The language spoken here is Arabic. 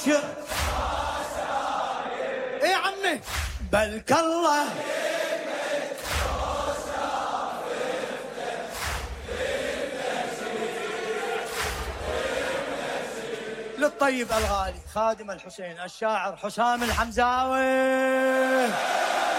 اي عمي بلك الله للطيب الغالي خادم الحسين الشاعر حسام الحمزاوي.